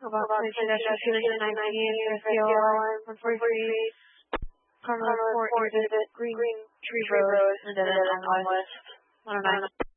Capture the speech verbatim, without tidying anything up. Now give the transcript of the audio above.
about twenty-two dash two nineteen, Garcia line, one forty-three, Carmel Fort, Green Tree Road, and then on West, one oh nine.